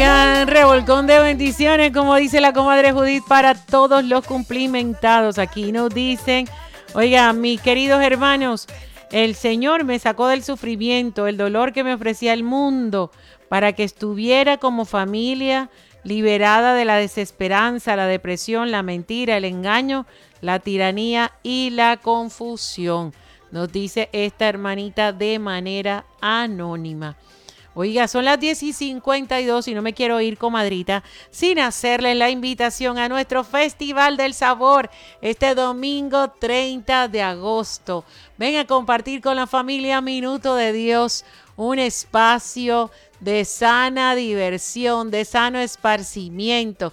Oigan, revolcón de bendiciones, como dice la comadre Judith, para todos los cumplimentados. Aquí nos dicen, oigan, mis queridos hermanos, el Señor me sacó del sufrimiento, el dolor que me ofrecía el mundo, para que estuviera como familia liberada de la desesperanza, la depresión, la mentira, el engaño, la tiranía y la confusión. Nos dice esta hermanita de manera anónima. Oiga, son las 10:52 y no me quiero ir, comadrita, sin hacerles la invitación a nuestro Festival del Sabor este domingo 30 de agosto. Ven a compartir con la familia Minuto de Dios, un espacio de sana diversión, de sano esparcimiento,